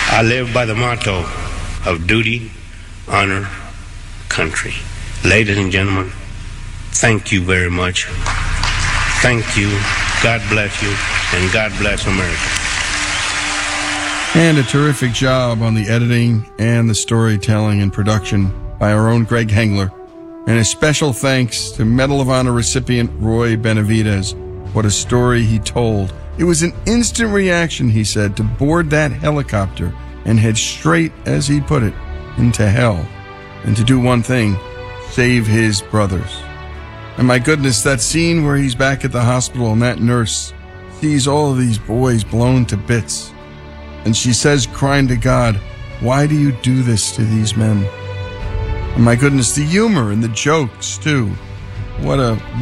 I live by the motto of duty, honor, country. Ladies and gentlemen, thank you very much. Thank you. God bless you, and God bless America. And a terrific job on the editing and the storytelling and production by our own Greg Hengler. And a special thanks to Medal of Honor recipient Roy Benavidez. What a story he told. It was an instant reaction, he said, to board that helicopter and head straight, as he put it, into hell. And to do one thing, save his brothers. And my goodness, that scene where he's back at the hospital and that nurse sees all of these boys blown to bits. And she says, crying to God, why do you do this to these men? And my goodness, the humor and the jokes, too. What a